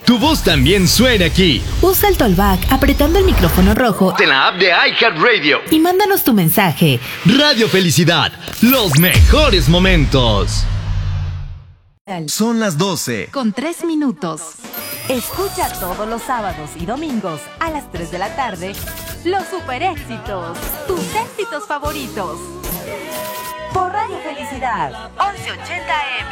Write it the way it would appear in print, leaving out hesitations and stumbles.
tu voz también suena aquí. Usa el Tollback apretando el micrófono rojo En la app de iHeartRadio. y mándanos tu mensaje. Radio Felicidad, los mejores momentos. Son las 12. Con 3 minutos. Escucha todos los sábados y domingos a las 3 de la tarde los super éxitos, tus éxitos favoritos. Por Radio Felicidad, 1180 AM.